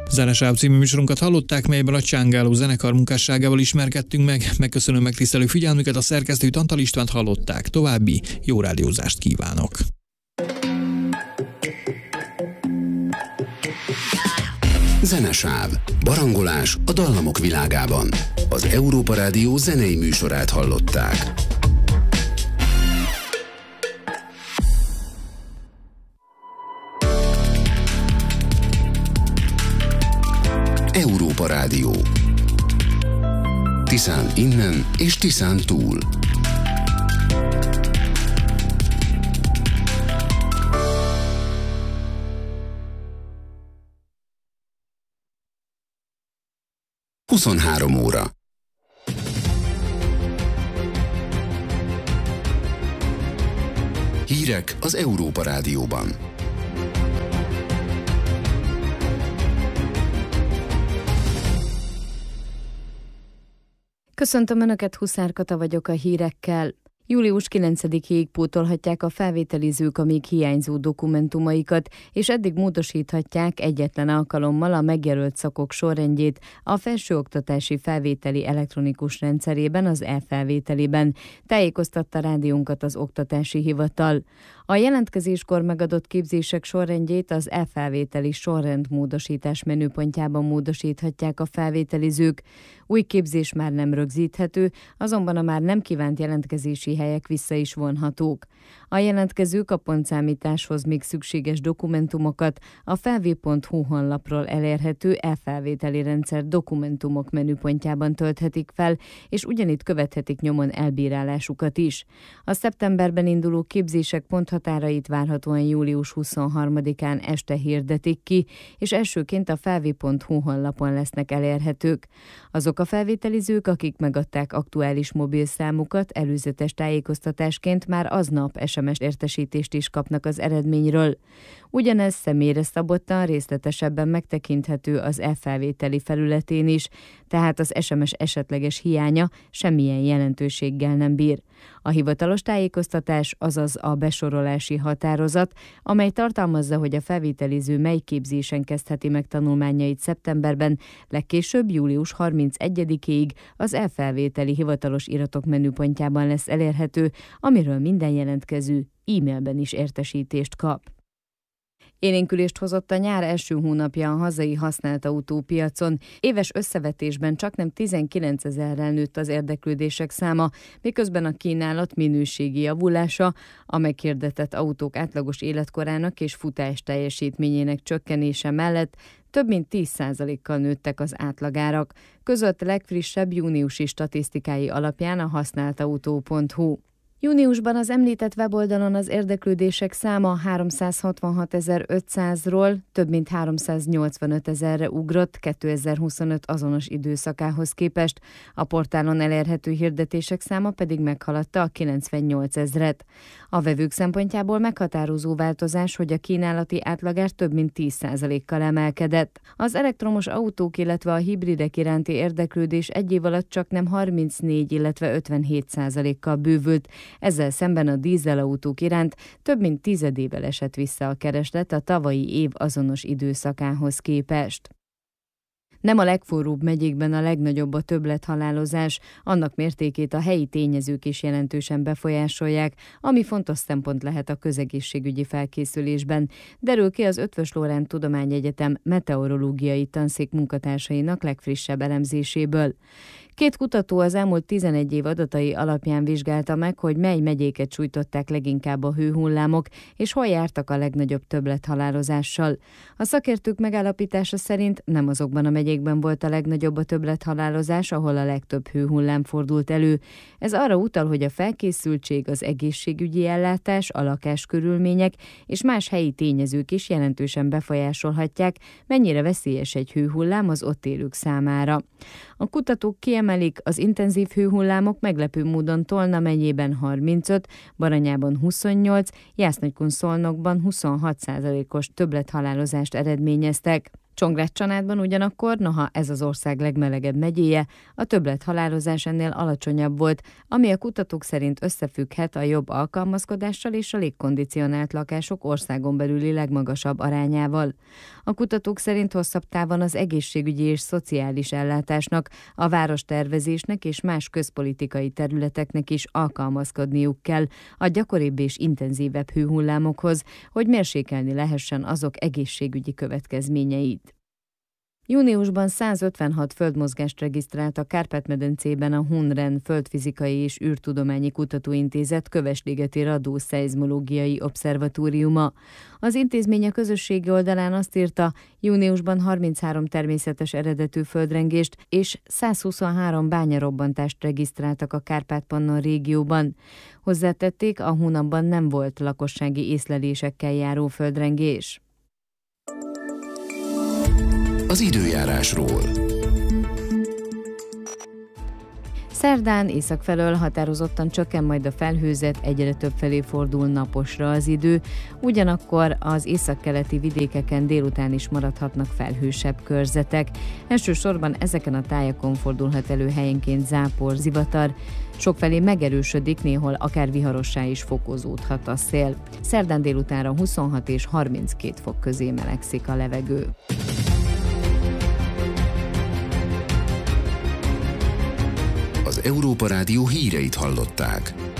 Zenesáv című műsorunkat hallották, melyben a Csángáló zenekar munkásságával ismerkedtünk meg. Megköszönöm megtisztelő figyelmüket, a szerkesztőt, Antal Istvánt hallották. További jó rádiózást kívánok! Zenesáv. Barangolás a dallamok világában. Az Európa Rádió zenei műsorát hallották. Európa Rádió. Tiszán innen és Tiszán túl. Huszonhárom óra. Hírek az Európa Rádióban. Köszöntöm Önöket, Huszár Kata vagyok a hírekkel. Július 9-ig pótolhatják a felvételizők a még hiányzó dokumentumaikat, és eddig módosíthatják egyetlen alkalommal a megjelölt szakok sorrendjét a felsőoktatási felvételi elektronikus rendszerében, az e-felvételiben, tájékoztatta rádiónkat az Oktatási Hivatal. A jelentkezéskor megadott képzések sorrendjét az e-felvételi sorrendmódosítás menüpontjában módosíthatják a felvételizők. Új képzés már nem rögzíthető, azonban a már nem kívánt jelentkezési helyek vissza is vonhatók. A jelentkezők a pontszámításhoz még szükséges dokumentumokat a felv.hu honlapról elérhető e-felvételi rendszer dokumentumok menüpontjában tölthetik fel, és ugyanitt követhetik nyomon elbírálásukat is. A szeptemberben induló képzések ponthatárait várhatóan július 23-án este hirdetik ki, és elsőként a felv.hu honlapon lesznek elérhetők. Azok a felvételizők, akik megadták aktuális mobilszámukat, előzetes tájékoztatásként már aznap SMS értesítést is kapnak az eredményről. Ugyanez személyre szabottan részletesebben megtekinthető az e-felvételi felületén is, tehát az SMS esetleges hiánya semmilyen jelentőséggel nem bír. A hivatalos tájékoztatás, azaz a besorolási határozat, amely tartalmazza, hogy a felvételiző mely képzésen kezdheti meg tanulmányait szeptemberben, legkésőbb július 31-ig az e-felvételi hivatalos iratok menüpontjában lesz elérhető, amiről minden jelentkező e-mailben is értesítést kap. Élénkülést hozott a nyár első hónapja a hazai használt autópiacon. Éves összevetésben csaknem 19 000-rel nőtt az érdeklődések száma, miközben a kínálat minőségi javulása, a meghirdetett autók átlagos életkorának és futás teljesítményének csökkenése mellett több mint 10%-kal nőttek az átlagárak, között legfrissebb júniusi statisztikái alapján a használtautó.hu. Júniusban az említett weboldalon az érdeklődések száma 366.500-ról több mint 385 000-re ugrott 2025 azonos időszakához képest, a portálon elérhető hirdetések száma pedig meghaladta a 98 000-et. A vevők szempontjából meghatározó változás, hogy a kínálati átlagár több mint 10%-kal emelkedett. Az elektromos autók, illetve a hibridek iránti érdeklődés egy év alatt csaknem 34, illetve 57%-kal bővült. Ezzel szemben a dízelautók iránt több mint tizedével esett vissza a kereslet a tavalyi év azonos időszakához képest. Nem a legforróbb megyékben a legnagyobb a többlethalálozás, annak mértékét a helyi tényezők is jelentősen befolyásolják, ami fontos szempont lehet a közegészségügyi felkészülésben, derül ki az Eötvös Loránd Tudományegyetem meteorológiai tanszék munkatársainak legfrissebb elemzéséből. Két kutató az elmúlt 11 év adatai alapján vizsgálta meg, hogy mely megyéket sújtották leginkább a hőhullámok, és hol jártak a legnagyobb többlethalálozással. A szakértők megállapítása szerint nem azokban a megyékben volt a legnagyobb a többlethalálozás, ahol a legtöbb hőhullám fordult elő. Ez arra utal, hogy a felkészültség, az egészségügyi ellátás, a lakáskörülmények és más helyi tényezők is jelentősen befolyásolhatják, mennyire veszélyes egy hőhullám az ott élők számára. A kutatók kiemelik, az intenzív hőhullámok meglepő módon Tolna megyében 35, Baranyában 28, Jász-Nagykun-Szolnokban 26%-os többlethalálozást eredményeztek. Csongrád-Csanádban ugyanakkor, noha ez az ország legmelegebb megyéje, a többlethalálozás ennél alacsonyabb volt, ami a kutatók szerint összefügghet a jobb alkalmazkodással és a légkondicionált lakások országon belüli legmagasabb arányával. A kutatók szerint hosszabb távon az egészségügyi és szociális ellátásnak, a várostervezésnek és más közpolitikai területeknek is alkalmazkodniuk kell a gyakoribb és intenzívebb hőhullámokhoz, hogy mérsékelni lehessen azok egészségügyi következményeit. Júniusban 156 földmozgást regisztrált a Kárpát-medencében a HUNREN Földfizikai és űrtudományi kutatóintézet Kövesligeti Radó-szeizmológiai obszervatóriuma. Az intézmény a közösségi oldalán azt írta, júniusban 33 természetes eredetű földrengést és 123 bányarobbantást regisztráltak a Kárpát-Pannon régióban. Hozzátették, a hónapban nem volt lakossági észlelésekkel járó földrengés. Az időjárásról. Szerdán észak felől határozottan csökken majd a felhőzet, egyre több felé fordul naposra az idő, ugyanakkor az északkeleti vidékeken délután is maradhatnak felhősebb körzetek. Elsősorban ezeken a tájakon fordulhat elő helyenként zápor, zivatar, sokfelé megerősödik, néhol akár viharossá is fokozódhat a szél. Szerdán délutánra 26 és 32 fok közé melegszik a levegő. Az Európa Rádió híreit hallották.